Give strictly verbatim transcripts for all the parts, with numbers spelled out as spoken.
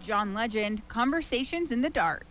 John Legend, Conversations in the Dark.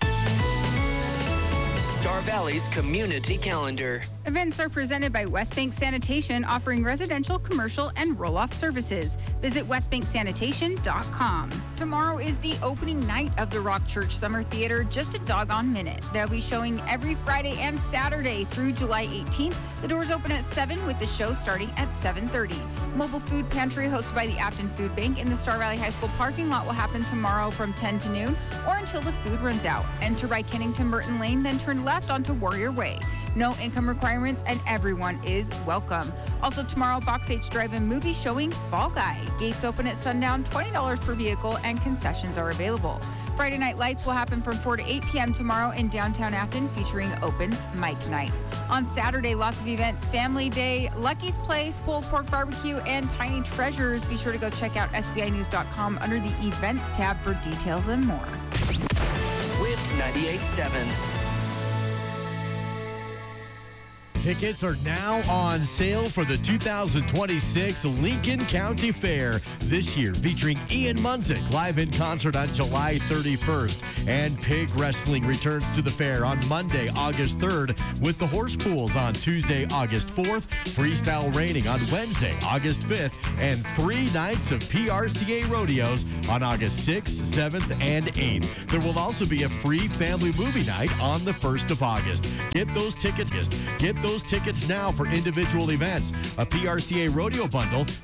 Star Valley's community calendar. Events are presented by West Bank Sanitation, offering residential, commercial, and roll-off services. Visit west bank sanitation dot com. Tomorrow is the opening night of the Rock Church Summer Theater, just a doggone minute. They'll be showing every Friday and Saturday through July eighteenth. The doors open at seven with the show starting at seven thirty. Mobile food pantry hosted by the Afton Food Bank in the Star Valley High School parking lot will happen tomorrow from ten to noon or until the food runs out. Enter by Kennington Burton Lane, then turn left onto Warrior Way. No income requirements and everyone is welcome. Also tomorrow, Box H Drive-In movie showing Fall Guy. Gates open at sundown, twenty dollars per vehicle, and concessions are available. Friday Night Lights will happen from four to eight p.m. tomorrow in downtown Afton, featuring open mic night. On Saturday, lots of events: Family Day, Lucky's Place, Pulled Pork Barbecue, and Tiny Treasures. Be sure to go check out S B I news dot com under the Events tab for details and more. Swift ninety-eight point seven. Tickets are now on sale for the two thousand twenty-six Lincoln County Fair. This year featuring Ian Munzik live in concert on July thirty-first. And Pig Wrestling returns to the fair on Monday, August third, with the Horse Pools on Tuesday, August fourth, Freestyle Raining on Wednesday, August fifth, and three nights of P R C A rodeos on August sixth, seventh, and eighth. There will also be a free family movie night on the first of August. Get those tickets. Get those tickets now for individual events. A P R C A rodeo bundle